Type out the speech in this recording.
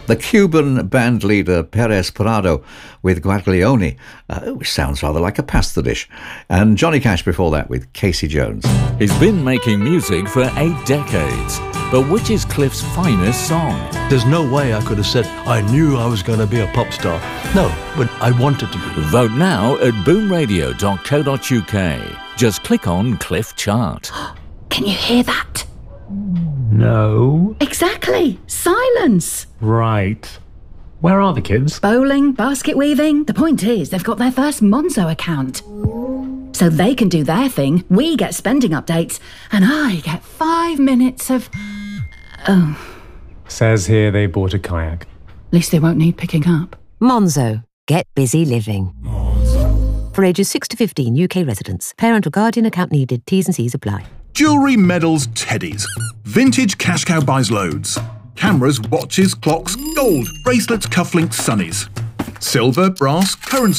The Cuban band leader Perez Prado with Guaglione, which sounds rather like a pasta dish. And Johnny Cash before that with Casey Jones. He's been making music for 8 decades. But which is Cliff's finest song? There's no way I could have said I knew I was going to be a pop star. No, but I wanted to be. Vote now at boomradio.co.uk. Just click on Cliff Chart. Can you hear that? No. Exactly. Silence. Right. Where are the kids? Bowling, basket weaving. The point is, they've got their first Monzo account. So they can do their thing, we get spending updates, and I get 5 minutes of... Oh. Says here they bought a kayak. At least they won't need picking up. Monzo. Get busy living. Monzo. For ages 6 to 15, UK residents. Parent or guardian account needed. T's and C's apply. Jewellery, medals, teddies. Vintage Cash Cow buys loads. Cameras, watches, clocks, gold, bracelets, cufflinks, sunnies. Silver, brass, currency.